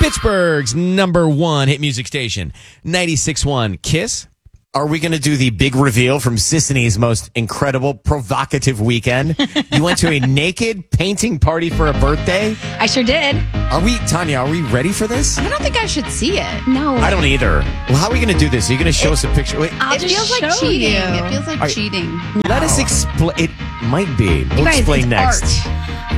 Pittsburgh's number one hit music station, 96.1 Kiss. Are we going to do the big reveal from Sisney's most incredible, provocative weekend? You went to a naked painting party for a birthday? I sure did. Tanya, are we ready for this? I don't think I should see it. No. I don't either. Well, how are we going to do this? Are you going to show us a picture? Wait, It feels like cheating. It feels like cheating. let us explain. It might be. We'll You guys, explain it's next. art.